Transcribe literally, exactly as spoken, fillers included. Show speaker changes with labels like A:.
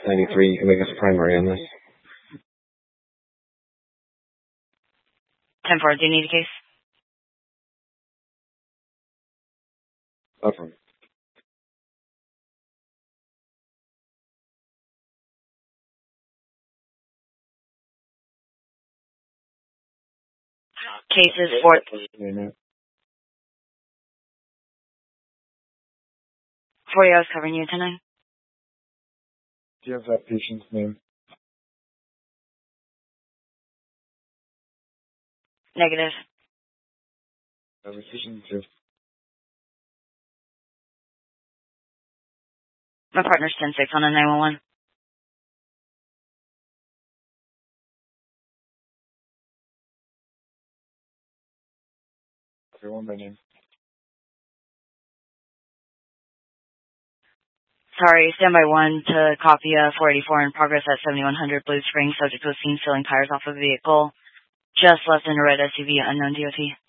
A: ninety-three. You can make us a primary on this.
B: ten four, do you need a case?
A: No problem.
B: Cases for... forty hours covering you tonight?
A: Do you have that patient's name?
B: Negative.
A: Uh, patient too.
B: My partner's ten six on a nine one one.
A: Everyone by name.
B: Sorry, standby one to copy a four eighty-four in progress at seventy-one hundred Blue Springs, subject was seen stealing tires off of a vehicle. Just left in a red S U V, unknown D O T.